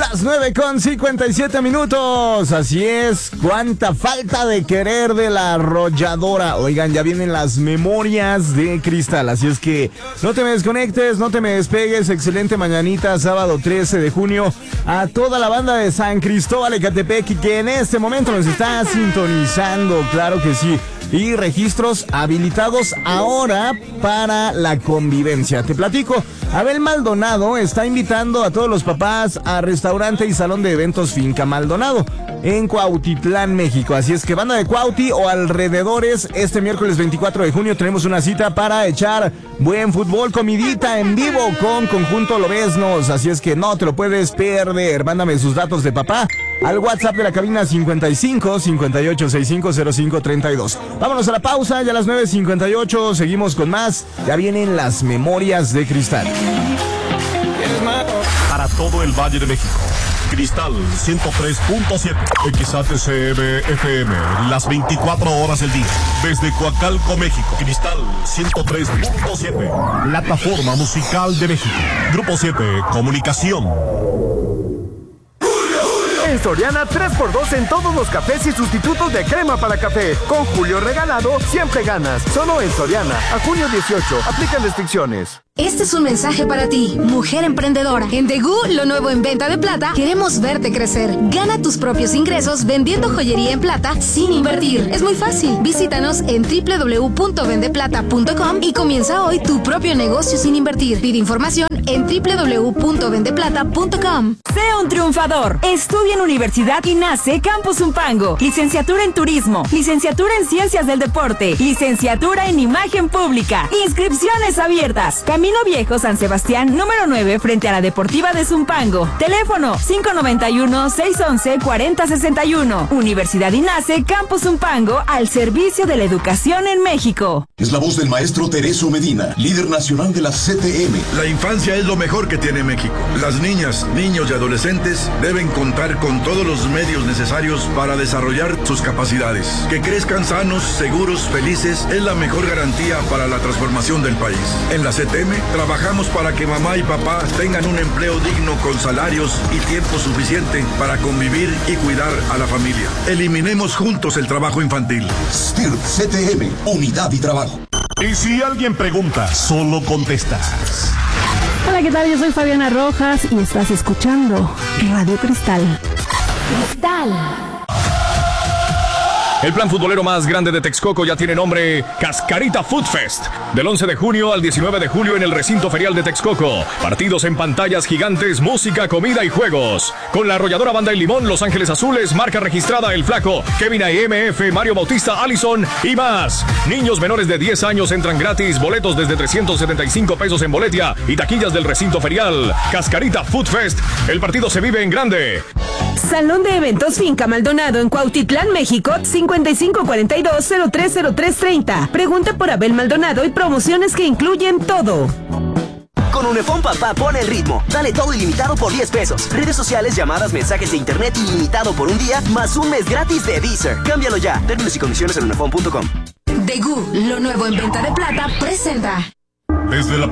Las 9:57. Así es, cuánta falta de querer de la arrolladora. Oigan, ya vienen las memorias de Cristal, así es que no te me desconectes, no te me despegues. Excelente mañanita, sábado 13 de junio, a toda la banda de San Cristóbal Ecatepec que en este momento nos está sintonizando, claro que sí. Y registros habilitados ahora para la convivencia. Te platico, Abel Maldonado está invitando a todos los papás a restaurante y salón de eventos Finca Maldonado en Cuautitlán, México. Así es que banda de Cuauti o alrededores, este miércoles 24 de junio tenemos una cita para echar buen fútbol, comidita en vivo con Conjunto Lobeznos. Así es que no te lo puedes perder. Mándame sus datos de papá al WhatsApp de la cabina 55 58 65 05 32. Vámonos a la pausa, ya a las 9:58, seguimos con más. Ya vienen las memorias de Cristal. Para todo el Valle de México, Cristal 103.7, XHCM FM, las 24 horas del día. Desde Coacalco, México, Cristal 103.7, plataforma musical de México. Grupo 7, Comunicación. En Soriana, 3x2 en todos los cafés y sustitutos de crema para café. Con Julio regalado, siempre ganas. Solo en Soriana. A junio 18. Aplican restricciones. Este es un mensaje para ti, mujer emprendedora. En Degú, lo nuevo en venta de plata, queremos verte crecer. Gana tus propios ingresos vendiendo joyería en plata sin invertir. Es muy fácil. Visítanos en www.vendeplata.com y comienza hoy tu propio negocio sin invertir. Pide información en www.vendeplata.com. Sé un triunfador. Estudia en Universidad INACE Campus Zumpango. Licenciatura en Turismo. Licenciatura en Ciencias del Deporte. Licenciatura en Imagen Pública. Inscripciones abiertas. Camino Viejo, San Sebastián, número 9, frente a la Deportiva de Zumpango. Teléfono 591-611-4061. Universidad INACE Campus Zumpango, al servicio de la educación en México. Es la voz del maestro Tereso Medina, líder nacional de la CTM. La infancia es lo mejor que tiene México. Las niñas, niños y adolescentes deben contar con todos los medios necesarios para desarrollar sus capacidades. Que crezcan sanos, seguros, felices es la mejor garantía para la transformación del país. En la CTM trabajamos para que mamá y papá tengan un empleo digno con salarios y tiempo suficiente para convivir y cuidar a la familia. Eliminemos juntos el trabajo infantil. STIRT CTM, unidad y trabajo. Y si alguien pregunta, solo contestas. Hola, ¿qué tal? Yo soy Fabiana Rojas y estás escuchando Radio Cristal. Cristal. El plan futbolero más grande de Texcoco ya tiene nombre: Cascarita Food Fest. Del 11 de junio al 19 de julio en el recinto ferial de Texcoco. Partidos en pantallas gigantes, música, comida y juegos. Con la arrolladora Banda El Limón, Los Ángeles Azules, marca registrada El Flaco, Kevin AMF, Mario Bautista, Allison y más. Niños menores de 10 años entran gratis. Boletos desde 375 pesos en boletia y taquillas del recinto ferial. Cascarita Food Fest. El partido se vive en grande. Salón de Eventos Finca Maldonado en Cuautitlán, México, 5542-030330. Pregunta por Abel Maldonado y promociones que incluyen todo. Con Unifón Papá pone el ritmo. Dale todo ilimitado por 10 pesos. Redes sociales, llamadas, mensajes de internet ilimitado por un día, más un mes gratis de Deezer. Cámbialo ya. Términos y condiciones en unifón.com. Degú, lo nuevo en venta de plata, presenta. Desde la